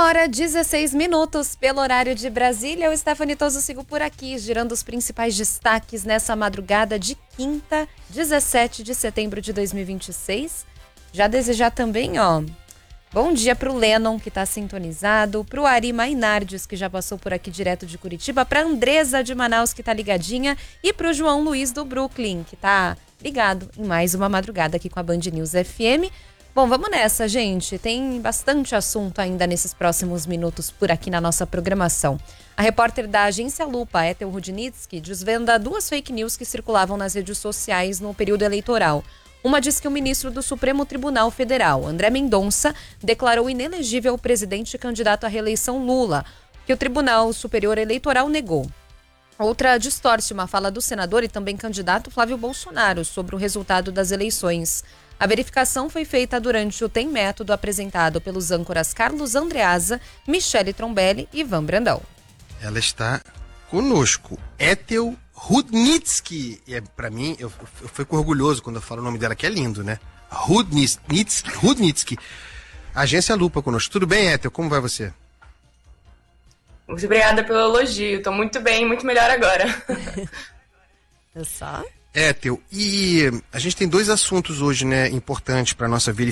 1h16 pelo horário de Brasília. Eu, Stephanie Toso, sigo por aqui, girando os principais destaques nessa madrugada de quinta, 17 de setembro de 2026. Já desejar também, bom dia pro Lennon, que tá sintonizado, pro Ari Mainardes, que já passou por aqui direto de Curitiba, pra Andresa de Manaus, que tá ligadinha, e pro João Luiz do Brooklyn, que tá ligado em mais uma madrugada aqui com a Band News FM. Bom, vamos nessa, gente. Tem bastante assunto ainda nesses próximos minutos por aqui na nossa programação. A repórter da agência Lupa, Ethel Rudnitsky, desvenda 2 fake news que circulavam nas redes sociais no período eleitoral. Uma diz que o ministro do Supremo Tribunal Federal, André Mendonça, declarou inelegível o presidente candidato à reeleição Lula, que o Tribunal Superior Eleitoral negou. Outra distorce uma fala do senador e também candidato Flávio Bolsonaro sobre o resultado das eleições. A verificação foi feita durante o Tem Método apresentado pelos âncoras Carlos Andreasa, Michele Trombelli e Ivan Brandão. Ela está conosco, Ethel Rudnitsky. Para mim, eu fico orgulhoso quando eu falo o nome dela, que é lindo, né? Rudnitsky. Agência Lupa conosco. Tudo bem, Ethel? Como vai você? Muito obrigada pelo elogio. Estou muito bem, muito melhor agora. Eu só... Ethel, e a gente tem 2 assuntos hoje, né, importantes para nossa